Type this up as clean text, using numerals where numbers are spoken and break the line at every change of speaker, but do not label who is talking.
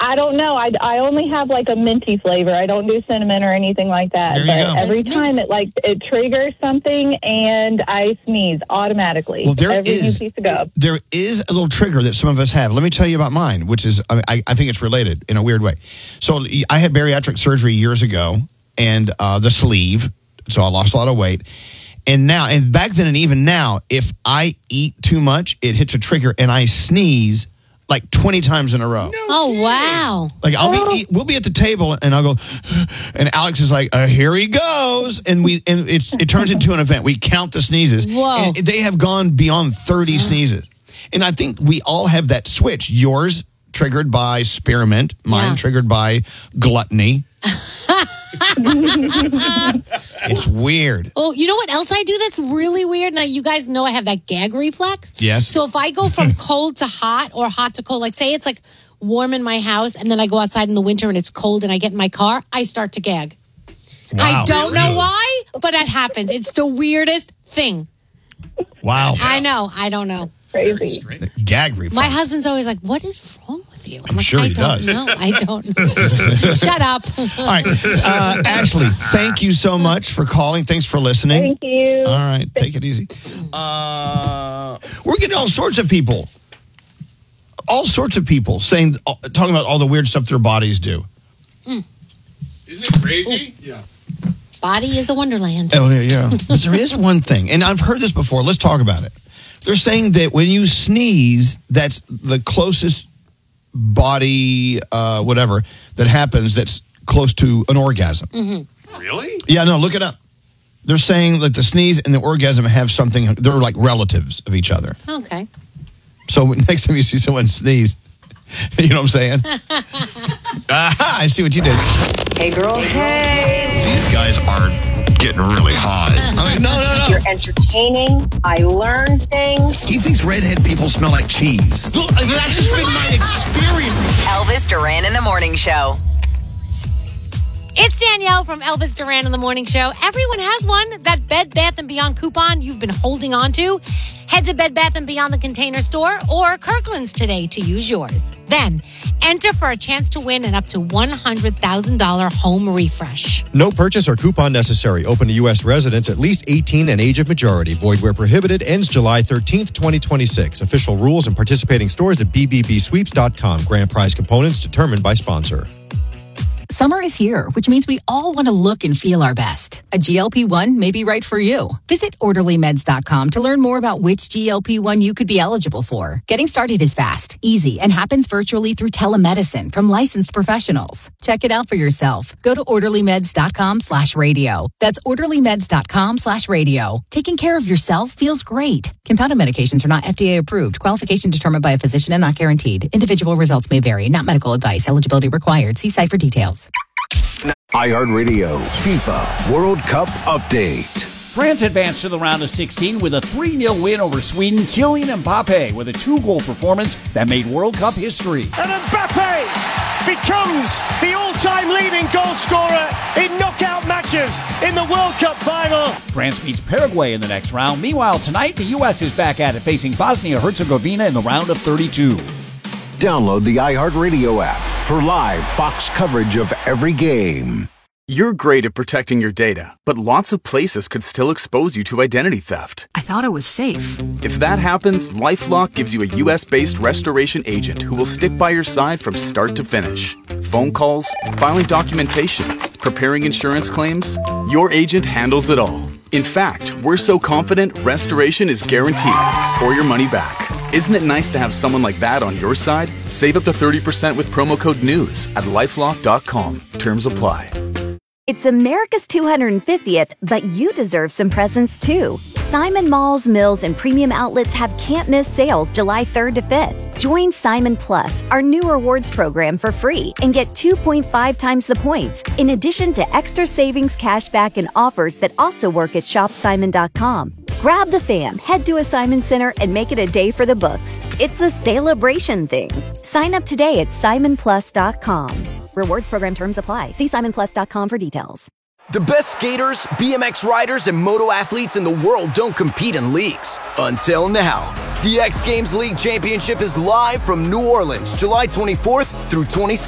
I don't know. I only have like a minty flavor. I don't do cinnamon or anything like that.
There you
but
go.
every time it triggers something and I sneeze automatically.
Well, there is a little trigger that some of us have. Let me tell you about mine, which is I think it's related in a weird way. So I had bariatric surgery years ago, and the sleeve. So I lost a lot of weight. And now, and back then and even now, if I eat too much, it hits a trigger and I sneeze like 20 times in a row.
Oh, wow.
Like we'll be at the table and I'll go, and Alex is like, here he goes. And it turns into an event. We count the sneezes.
Whoa.
And they have gone beyond 30 sneezes. And I think we all have that switch. Yours triggered by spearmint. Mine triggered by gluttony. It's weird.
Oh, you know what else I do that's really weird? Now, you guys know I have that gag reflex.
Yes.
So if I go from cold to hot or hot to cold, like say it's like warm in my house and then I go outside in the winter and it's cold and I get in my car, I start to gag.
Wow,
I don't know why, but it happens. It's the weirdest thing.
Wow.
I know. I don't know.
Crazy.
Gag reflex.
My husband's always like, what is wrong with you?
I'm sure he does.
I don't know. Shut up.
All right. Ashley, thank you so much for calling. Thanks for listening.
Thank you.
All right. Take it easy. We're getting all sorts of people. All sorts of people talking about all the weird stuff their bodies do.
Isn't it crazy?
Yeah.
Body is a wonderland.
Oh, yeah. But there is one thing, and I've heard this before. Let's talk about it. They're saying that when you sneeze, that's the closest body, whatever, that happens that's close to an orgasm.
Mm-hmm.
Really?
Yeah, no, look it up. They're saying that the sneeze and the orgasm have something, they're like relatives of each other.
Okay.
So next time you see someone sneeze, you know what I'm saying? Aha, I see what you did.
Hey, girl. Hey.
These guys are getting really hot. I mean, no.
You're entertaining. I learn things.
He thinks redhead people smell like cheese. Look, that's just been my experience.
Elvis Duran in the Morning Show.
It's Danielle from Elvis Duran in the Morning Show. Everyone has one. That Bed Bath & Beyond coupon you've been holding on to. Head to Bed Bath & Beyond the Container Store or Kirkland's today to use yours. Then, enter for a chance to win an up to $100,000 home refresh.
No purchase or coupon necessary. Open to U.S. residents at least 18 and age of majority. Void where prohibited. Ends July 13th, 2026. Official rules and participating stores at bbbsweeps.com. Grand prize components determined by sponsor.
Summer is here, which means we all want to look and feel our best. A GLP-1 may be right for you. Visit OrderlyMeds.com to learn more about which GLP-1 you could be eligible for. Getting started is fast, easy, and happens virtually through telemedicine from licensed professionals. Check it out for yourself. Go to OrderlyMeds.com/radio. That's OrderlyMeds.com/radio. Taking care of yourself feels great. Compounded medications are not FDA approved. Qualification determined by a physician and not guaranteed. Individual results may vary. Not medical advice. Eligibility required. See site for details.
iHeartRadio FIFA World Cup Update.
France advanced to the round of 16 with a 3-0 win over Sweden. Kylian Mbappe with a 2-goal performance that made World Cup history.
And Mbappe becomes the all-time leading goal scorer in knockout matches in the World Cup final.
France beats Paraguay in the next round. Meanwhile, tonight, the U.S. is back at it, facing Bosnia-Herzegovina in the round of 32.
Download the iHeartRadio app for live Fox coverage of every game.
You're great at protecting your data, but lots of places could still expose you to identity theft.
I thought it was safe.
If that happens, LifeLock gives you a U.S.-based restoration agent who will stick by your side from start to finish. Phone calls, filing documentation, preparing insurance claims, your agent handles it all. In fact, we're so confident restoration is guaranteed or your money back. Isn't it nice to have someone like that on your side? Save up to 30% with promo code NEWS at LifeLock.com. Terms apply.
It's America's 250th, but you deserve some presents too. Simon Malls, Mills, and Premium Outlets have can't-miss sales July 3rd to 5th. Join Simon Plus, our new rewards program, for free and get 2.5 times the points, in addition to extra savings, cashback, and offers that also work at ShopSimon.com. Grab the fam, head to a Simon Center, and make it a day for the books. It's a celebration thing. Sign up today at SimonPlus.com. Rewards program terms apply. See SimonPlus.com for details.
The best skaters, BMX riders, and moto athletes in the world don't compete in leagues. Until now. The X Games League Championship is live from New Orleans, July 24th through 26th.